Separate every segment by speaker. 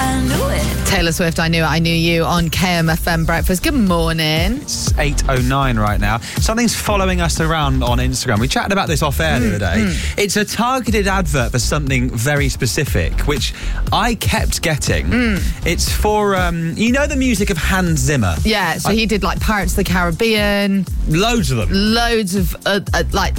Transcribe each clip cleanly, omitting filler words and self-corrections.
Speaker 1: I knew it.
Speaker 2: Taylor Swift, I Knew It, I Knew You on KMFM Breakfast. Good morning.
Speaker 3: It's 8:09 right now. Something's following us around on Instagram. We chatted about this off air the other day. It's a targeted advert for something very specific, which I kept getting. It's for, you know the music of Hans Zimmer?
Speaker 2: Yeah, so he did like Pirates of the Caribbean.
Speaker 3: Loads of them.
Speaker 2: Loads of, like,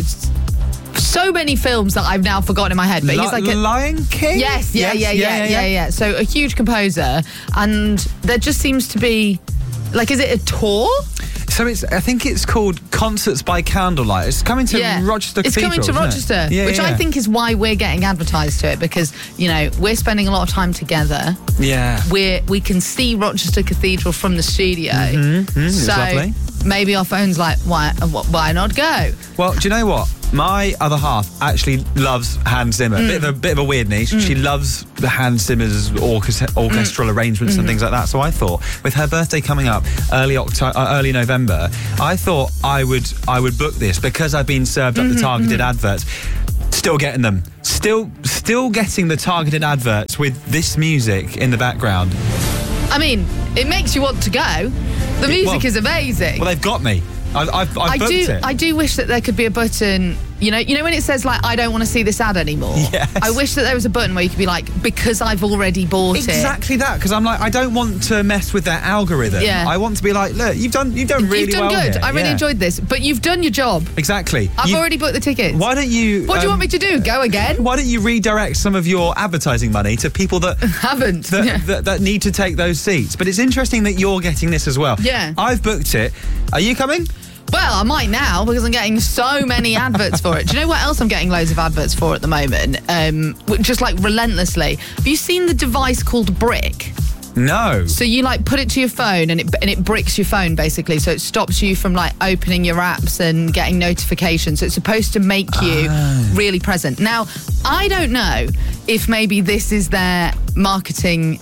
Speaker 2: so many films that I've now forgotten in my head. But he's like
Speaker 3: Lion King?
Speaker 2: Yes, yeah. So a huge composer, and there just seems to be, like, is it a tour?
Speaker 3: So I think it's called Concerts by Candlelight. It's coming to Rochester Cathedral.
Speaker 2: It's coming to Rochester, which I think is why we're getting advertised to it, because, you know, we're spending a lot of time together.
Speaker 3: Yeah.
Speaker 2: We can see Rochester Cathedral from the studio.
Speaker 3: It's lovely.
Speaker 2: Maybe our phone's like, why not go?
Speaker 3: Well, do you know what? My other half actually loves Hans Zimmer. Bit of a weird niche. She loves the Hans Zimmer's orchestral arrangements and things like that. So I thought, with her birthday coming up early November, I thought I would book this because I've been served up the targeted adverts. Still getting them. Still getting the targeted adverts with this music in the background.
Speaker 2: I mean, it makes you want to go. The music is amazing.
Speaker 3: Well, they've got me. I've booked it.
Speaker 2: I do wish that there could be a button, you know when it says, like, I don't want to see this ad anymore?
Speaker 3: Yes.
Speaker 2: I wish that there was a button where you could be like, because I've already bought it.
Speaker 3: Exactly that, because I'm like, I don't want to mess with their algorithm.
Speaker 2: Yeah.
Speaker 3: I want to be like, look, you've done really well.
Speaker 2: You've done good.
Speaker 3: Here.
Speaker 2: I really enjoyed this, but you've done your job.
Speaker 3: Exactly.
Speaker 2: I've already booked the tickets.
Speaker 3: Why don't you...
Speaker 2: What do you want me to do? Go again?
Speaker 3: Why don't you redirect some of your advertising money to people that...
Speaker 2: haven't.
Speaker 3: That need to take those seats? But it's interesting that you're getting this as well.
Speaker 2: Yeah.
Speaker 3: I've booked it. Are you coming?
Speaker 2: Well, I might now, because I'm getting so many adverts for it. Do you know what else I'm getting loads of adverts for at the moment? Just like relentlessly. Have you seen the device called Brick?
Speaker 3: No.
Speaker 2: So you like put it to your phone and it bricks your phone basically. So it stops you from like opening your apps and getting notifications. So it's supposed to make you really present. Now, I don't know if maybe this is their marketing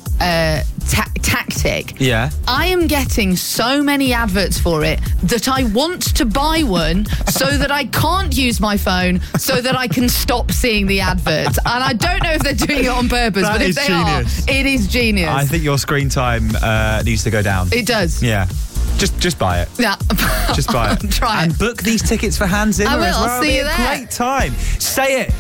Speaker 2: tactic.
Speaker 3: Yeah.
Speaker 2: I am getting so many adverts for it that I want to buy one so that I can't use my phone so that I can stop seeing the adverts. And I don't know if they're doing it on purpose, but if they are, it is genius.
Speaker 3: I think your screen time needs to go down.
Speaker 2: It does.
Speaker 3: Yeah. Just buy it.
Speaker 2: Yeah.
Speaker 3: Just buy it.
Speaker 2: Try it.
Speaker 3: And book these tickets for Hans Zimmer
Speaker 2: I will.
Speaker 3: as well.
Speaker 2: I'll see you there.
Speaker 3: Great time. Say it.